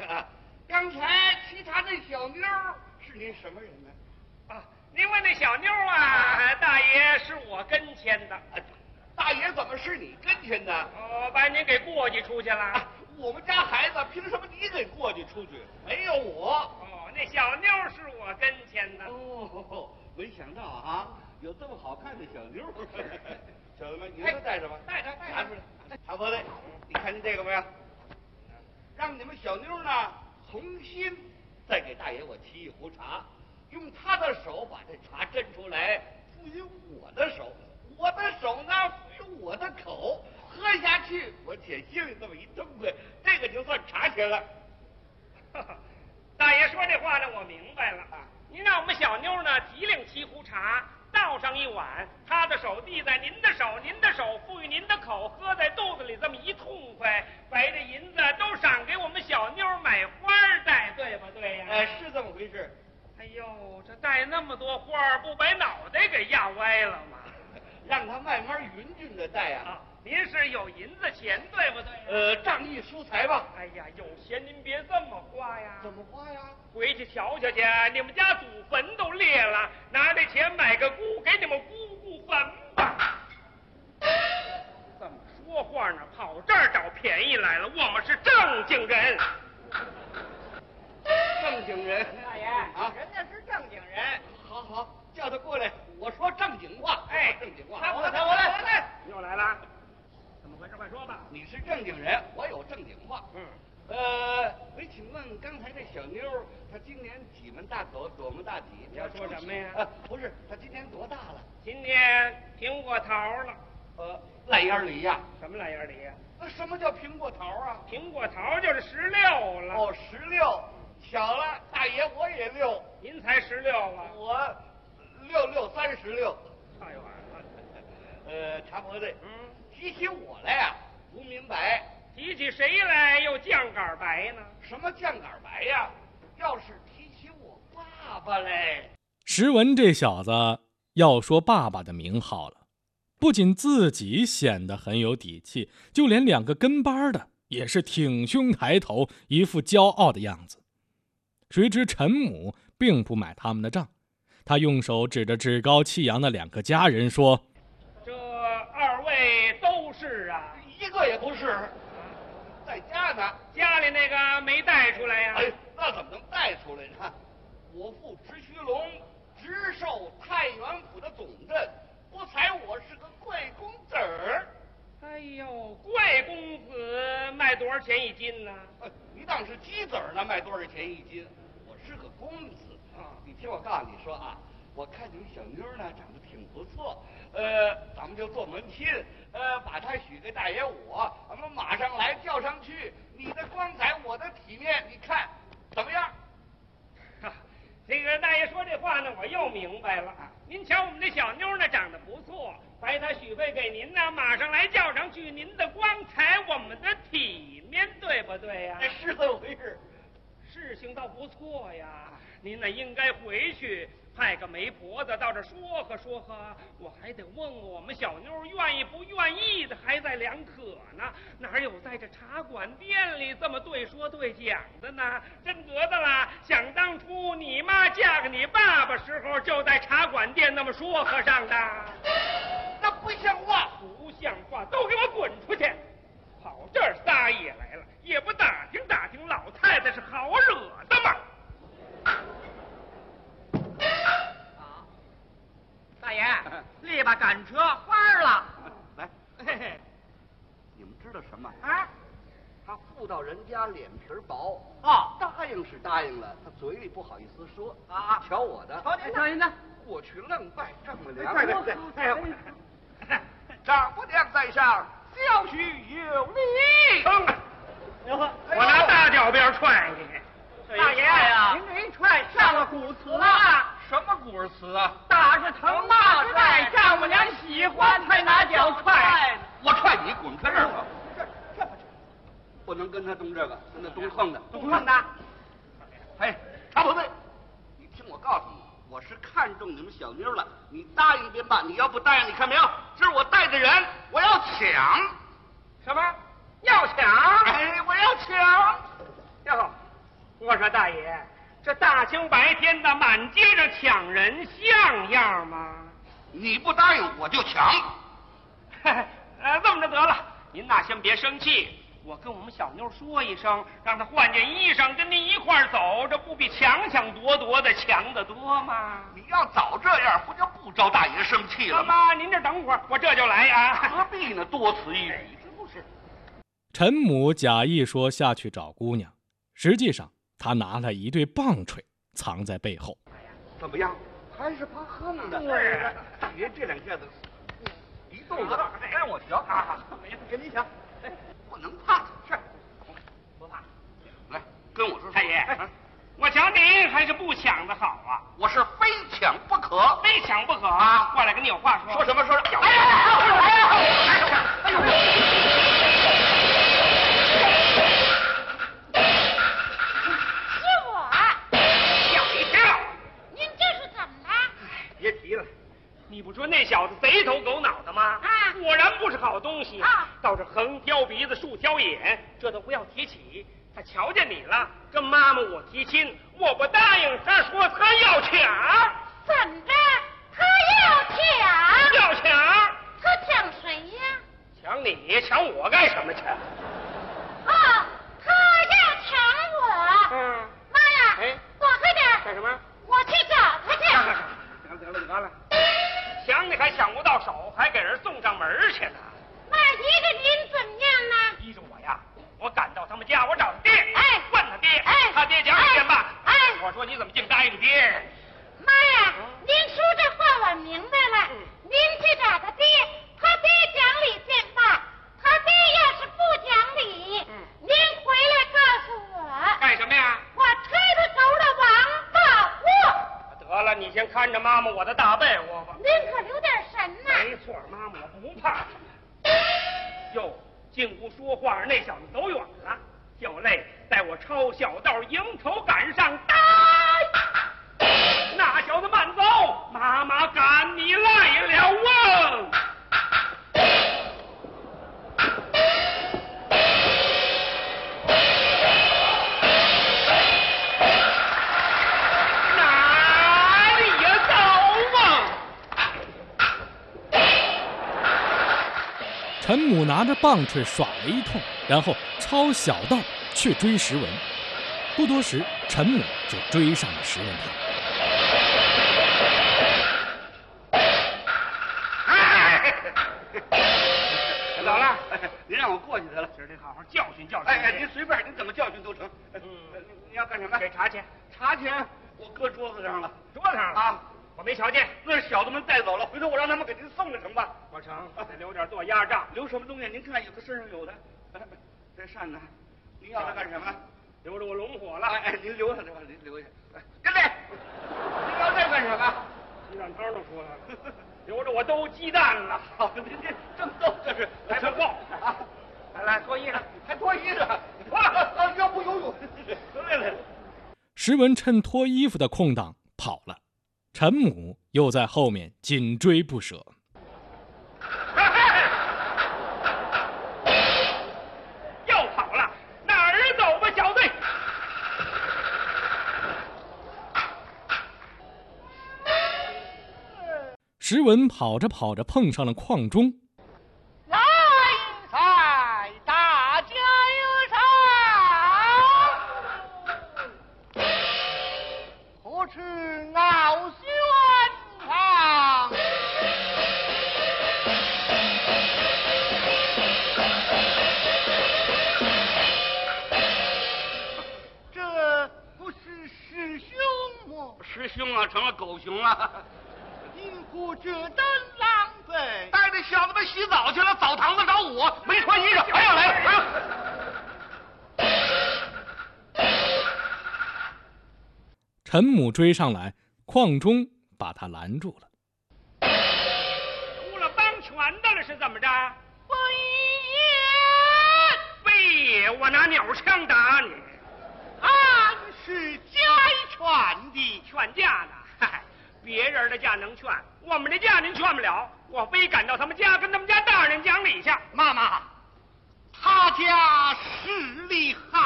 刚才其他那小妞是您什么人呢？ 啊，您问那小妞啊，大爷是我跟前的。 大爷怎么是你跟前的？ 我把您给过继出去了。 我们家孩子凭什么你给过继出去？没有我。 哦，那小妞是我跟前的。 哦，没想到啊，有这么好看的小妞。小子们，你们带什么？ 带着。 拿出来。茶婆子，你看见这个没有？让你们小妞呢重新再给大爷我沏一壶茶，用他的手把这茶斟出来，赋予我的手，我的手呢赋予我的口，喝下去我且心里这么一痛快，这个就算茶钱了。 大爷说这话呢，我明白了。您让我们小妞呢提领沏壶茶，倒上一碗，他的手递在您的手，您的手赋予您的口，喝在肚子里这么一痛快，把这银子都赏给我们小妞买花戴，对不对呀？ 是这么回事。 哎呦，这戴那么多花，不把脑袋给压歪了吗？ 让他慢慢匀匀的戴啊。 您是有银子钱，对不对？ 仗义疏财吧。 哎呀，有钱您别这么花呀。 怎么花呀？ 回去瞧瞧去，你们家祖坟都裂了，拿这钱买个姑，给你们姑姑坟吧。怎么说话呢？跑这儿找便宜来了，我们是正经人。 正经人， 大爷啊， 人家是正经人。 好，叫他过来，我说正经话。正经话。 我来，又来了。怎么回事？快说吧。 你是正经人，我有正经话。我请问刚才这小妞，她今年几门大口，多门大体？ 你要说什么呀？ 不是，她今年多大了？ 今天苹果桃了。 烂眼梨呀？ 什么烂眼梨呀？ 那什么叫苹果桃啊？ 苹果桃就是16了。 哦，16，巧了，大爷我也6。 您才16啊？ 我6636。 太晚了。茶婆子，提起我来呀，不明白。 提起谁来又酱杆白呢？ 什么酱杆白呀？要是提起我爸爸嘞。 石文这小子要说爸爸的名号了，不仅自己显得很有底气，就连2个跟班的也是挺胸抬头，一副骄傲的样子。谁知陈母并不买他们的账，他用手指着趾高气扬的2个家人说：“ 这2位都是啊？ 一个也不是。在家呢。 家里那个没带出来呀？ 那怎么能带出来呢？我父直须龙直授太原府的总镇，不才我是个贵公子儿。 哎呦，贵公子卖多少钱一斤呢？ 你当是鸡子儿呢，卖多少钱一斤？我是个公子啊！你听我告诉你说啊，我看你们小妞呢长得挺不错，咱们就做门亲，把她许给大爷我，咱们马上来叫上去，你的光彩，我的体面，你看怎么样？ 这个大爷说这话呢，我又明白了。您瞧我们这小妞呢，长得不错，白她许配给您呢，马上来叫上去，您的光彩，我们的体面，对不对呀？ 是这么回事。 事情倒不错呀，您呢应该回去派个媒婆子到这说和说和，我还得问问我们小妞愿意不愿意的，还在两可呢。哪有在这茶馆店里这么对说对讲的呢？真得的啦！想当初你妈嫁给你爸爸时候，就在茶馆店那么说和上的。 那不像话！ 不像话！都给我滚出去！跑这儿撒野来了，也不打听打听老太太是好惹的吗？ 大爷，立把赶车花了。 来， 嘿嘿， 你们知道什么？ 啊， 他妇道人家脸皮薄，答应是答应了，他嘴里不好意思说啊。瞧我的， 瞧您的， 过去愣拜丈母娘。 对， 丈母娘在上，小婿有礼。 我拿大脚鞭踹你！ 大爷呀，您这一踹上了古词了。 什么古词啊？ 打是疼，骂是爱，丈母娘喜欢才拿脚踹。 我踹你，滚开这儿吧！这不能跟他动这个，跟他动横的， 动横的。 哎，茶不对，你听我告诉你，我是看中你们小妞了，你答应便罢，你要不答应，你看没有？这是我带的人，我要抢。 什么？要抢？ 哎，我要抢。 哟， 说，大爷，这大清白天的满街上抢人，像样吗？ 你不答应我就抢。 这么着得了，您呐先别生气，我跟我们小妞说一声，让她换件衣裳跟您一块儿走，这不比抢抢夺夺的强得多吗？ 你要早这样，不就不招大爷生气了吗？ 妈，您这等会儿，我这就来啊。 何必呢？多此一举，是不是？ 陈母假意说下去找姑娘，实际上他拿了一对棒槌藏在背后。 怎么样？还是怕横的。 对， 爷这两下子一动子让我瞧啊！跟你抢，不能怕。是，不怕。来，跟我说说。 太爷，我瞧您还是不抢的好啊！ 我是非抢不可， 非抢不可啊！过来跟你有话说。 说什么？说什么？ 别提了，你不说那小子贼头狗脑的吗？ 啊， 果然不是好东西啊！ 倒是横挑鼻子竖挑眼，这都不要提起。他瞧见你了，跟妈妈我提亲，我不答应，他说他要抢。 怎着？他要抢？ 要抢？ 他抢谁呀？ 抢你？抢我干什么去？ 啊，他要抢我。妈呀！ 哎， 躲开点！ 干什么？ 我去找他去。 得了，抢你还抢不到手，还给人送上门去呢。 那依着您怎么样呢？ 依着我呀，我赶到他们家，我找他爹， 哎， 问他爹， 哎， 他爹讲一遍吧。 哎， 我说你怎么净答应爹？ 妈呀，您说这话我明白了。您去找他爹，他爹讲理见罢。他爹要是不讲理，您回来告诉我。 干什么呀？ 我推他走了王八窝。 得了，你先看着妈妈我的大被窝吧。 您可留点神呐！ 没错，妈妈我不怕他。哟，进屋说话，那小子走远了。就累，待我抄小道迎头赶上，呆！那小子慢走，妈妈赶你来了啊！ 陈母拿着棒槌耍了一通，然后抄小道去追石文。不多时，陈母就追上了石文堂。 走了， 您让我过去得了， 今儿得好好教训教训。 哎，您随便，您怎么教训都成。你要干什么？ 给茶钱。 茶钱我搁桌子上了。 桌子上了啊？我没瞧见。 那是小子们带走了，回头我让他们给您送了成吧？ 不成，得留点做压账。 留什么东西？您看，有的身上有的。这扇子，您要它干什么？ 留着我龙火了。 哎，您留下这吧，您留下。跟这，您要这干什么？ 鸡蛋汤都出来了，留着我兜鸡蛋了。 好，您这正逗，这是来脱裤啊！来脱衣裳， 还脱衣裳，脱了，要不游泳？来。 石文趁脱衣服的空档跑了，陈母又在后面紧追不舍。 又跑了，哪儿走吧，小队？ 石文跑着跑着碰上了邝忠。 来财，大家有赏，何处傲轩堂？这不是师兄吗？ 师兄啊，成了狗熊了。 因故这等狼狈， 带着小子们洗澡去了，澡堂子找我，没穿衣裳，还要来，还要。 陈母追上来，邝忠把他拦住了。 出了帮拳的了是怎么着？ 非也， 非也，我拿鸟枪打你。 俺是家劝的， 劝架呢？嗨，别人的架能劝，我们的架您劝不了。我非赶到他们家，跟他们家大人讲理去。 妈妈，他家势力